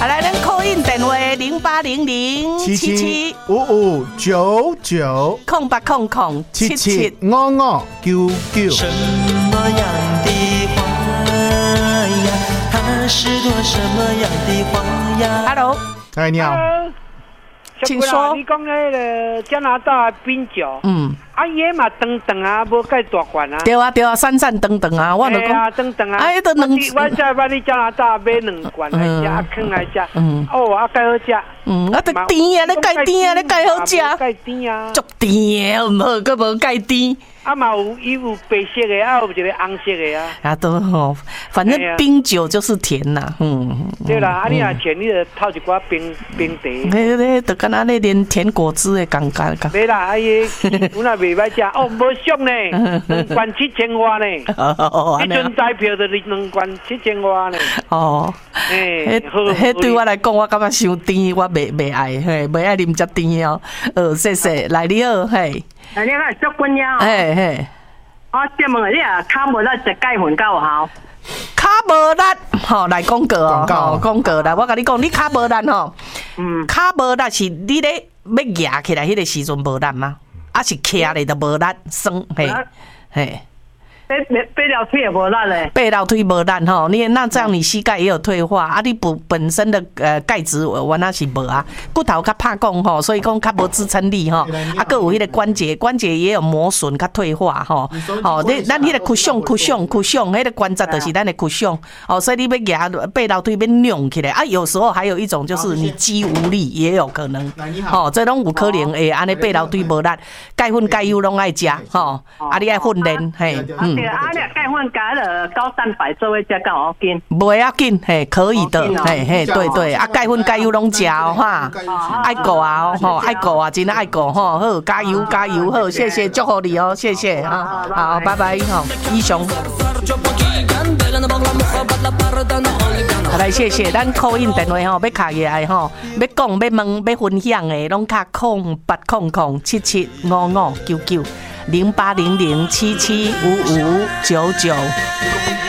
来，咱call in电话0800775599，0800775599。 什么样的花呀？它是朵什么样的花呀 Hello， 哎，你好。 请说。 你讲那个加拿大冰酒，伊嘛长长啊，无介大罐啊。 对啊，闪闪长长啊，我就讲。 啊，长长啊。 啊，迄都两。 我再捌你加拿大买2罐来食，放来食。哦，啊，介好食。 啊，得甜啊，你介甜啊，你介好食。 介甜啊。 足甜的，唔好，佮无介甜。 啊嘛有白色的，啊有一个红色的啊。 啊都吼，反正冰酒就是甜呐， 对啦，啊你若甜，你就泡一寡冰茶。 迄就敢若咧连甜果汁的感觉。 没啦，哎呀，我那袂歹食，哦，无俗呢，2罐7000外呢。迄阵彩票就是2罐7000外呢。 哦，迄对我来讲，我感觉伤甜，我袂爱，嘿，袂爱啉遮甜哦。谢谢，来你好，嘿。 你个祝君呀！ 嘿， 我请问你啊，卡无力食钙粉够好？ 卡无力，吼来广告哦，广告来，我甲你讲，你卡无力吼，卡无力是你咧要压起来迄个时阵无力吗？啊是徛咧就无力，酸嘿。 背条腿也无力嘞， 背条腿无力吼，那这样你膝盖也有退化啊，你本身的钙质原来是无啊，骨头较怕讲吼，所以讲较无支撑力吼，啊，各有迄个关节也有磨损较退化吼，咱迄个屈胸，迄个关节就是咱的屈胸，所以你要压背条腿要扭起来啊，有时候还有一种就是你肌无力也有可能，这拢有可能会安尼背条腿无力，钙粉钙油拢爱食吼，啊，你爱训练嘿， 对啊，你钙粉加了高蛋白做伙食够要紧， 不要紧，嘿，可以的，嘿，对，啊，钙粉钙油拢食哦哈，爱顾啊吼，爱顾啊，真爱顾吼，好，加油，好，谢谢，祝福你哦，谢谢啊，好，拜拜吼，以上。来，谢谢，咱 call in 电话吼，要卡起来吼，要讲要问要分享的，拢卡0800775599。0800775599。